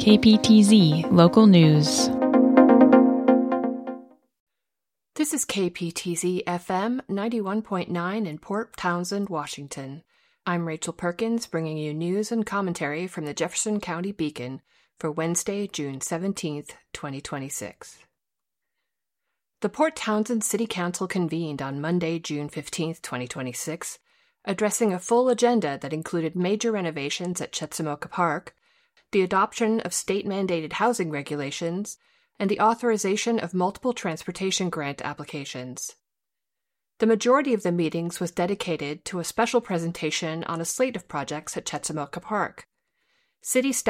KPTZ Local News. This is KPTZ FM 91.9 in Port Townsend, Washington. I'm Rachel Perkins, bringing you news and commentary from the Jefferson County Beacon for Wednesday, June 17th, 2026. The Port Townsend City Council convened on Monday, June 15th, 2026, addressing a full agenda that included major renovations at Chetzemoka Park, the adoption of state-mandated housing regulations, and the authorization of multiple transportation grant applications. The majority of the meetings was dedicated to a special presentation on a slate of projects at Chetzemoka Park. City staff